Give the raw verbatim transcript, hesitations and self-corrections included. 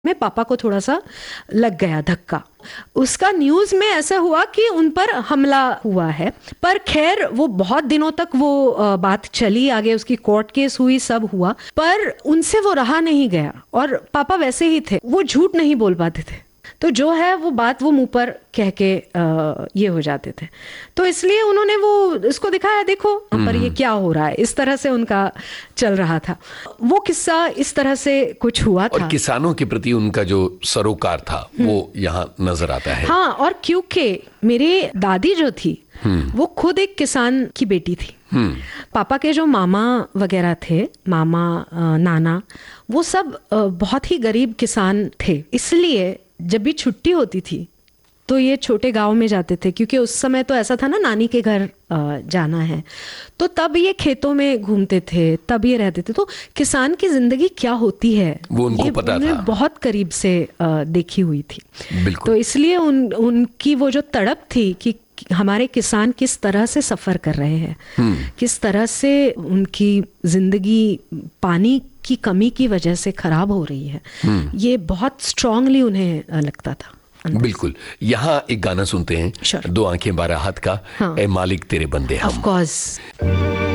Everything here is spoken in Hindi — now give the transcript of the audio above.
में पापा को थोड़ा सा लग गया धक्का। उसका न्यूज़ में ऐसा हुआ कि उन पर हमला हुआ है, पर खैर वो बहुत दिनों तक वो बात चली, आगे उसकी कोर्ट केस हुई, सब हुआ, पर उनसे वो रहा नहीं गया। और पापा वैसे ही थे, वो झूठ नहीं बोल पाते थे, तो जो है वो बात वो मुंह पर कह के आ, ये हो जाते थे। तो इसलिए उन्होंने वो इसको दिखाया, देखो पर ये क्या हो रहा है, इस तरह से उनका चल रहा था। वो किस्सा इस तरह से कुछ हुआ था। और किसानों के प्रति उनका जो सरोकार था वो यहाँ नजर आता है। हाँ, और क्योंकि मेरी दादी जो थी वो खुद एक किसान की बेटी थी। पापा के जो मामा वगैरह थे, मामा नाना, वो सब बहुत ही गरीब किसान थे। इसलिए जब भी छुट्टी होती थी तो ये छोटे गांव में जाते थे, क्योंकि उस समय तो ऐसा था ना, नानी के घर जाना है, तो तब ये खेतों में घूमते थे, तब ये रहते थे। तो किसान की जिंदगी क्या होती है वो उनको ये पता था, बहुत करीब से देखी हुई थी। बिल्कुल। तो इसलिए उन उनकी वो जो तड़प थी कि हमारे किसान किस तरह से सफर कर रहे हैं, किस तरह से उनकी जिंदगी पानी की कमी की वजह से खराब हो रही है, ये बहुत स्ट्रांगली उन्हें लगता था। बिल्कुल। यहाँ एक गाना सुनते हैं, sure. दो आंखें बारह हाथ का, हाँ। ए मालिक तेरे बंदे हम। Of course.